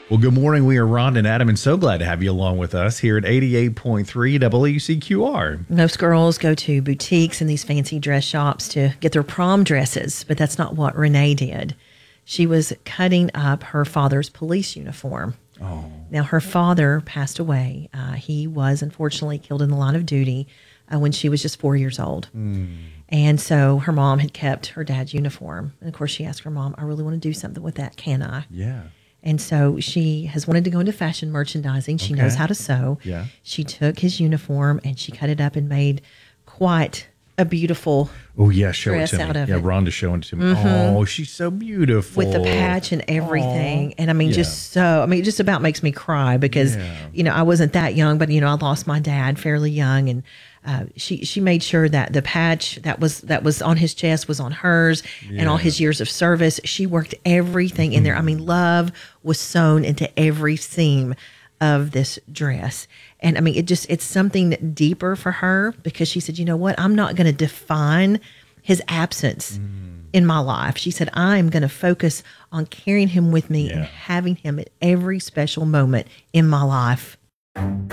Well, good morning. We are Rhonda and Adam, and so glad to have you along with us here at 88.3 WCQR. Most girls go to boutiques and these fancy dress shops to get their prom dresses, but that's not what Renee did. She was cutting up her father's police uniform. Oh. Now, her father passed away. He was unfortunately killed in the line of duty when she was just 4 years old. And so her mom had kept her dad's uniform. And of course, she asked her mom, I really want to do something with that. Can I? Yeah. And so she has wanted to go into fashion merchandising. She knows how to sew. Yeah. She took his uniform and she cut it up and made quite a beautiful Oh, yeah. Show it dress to me. out of Yeah, it. Rhonda's showing it to me. Oh, she's so beautiful. with the patch and everything. And I mean, it just about makes me cry because, I wasn't that young, but, I lost my dad fairly young. And she made sure that the patch that was on his chest was on hers and all his years of service. She worked everything in there. I mean, love was sewn into every seam of this dress. And I mean, it's something deeper for her because she said, you know what, I'm not going to define his absence in my life. She said, I'm going to focus on carrying him with me and having him at every special moment in my life.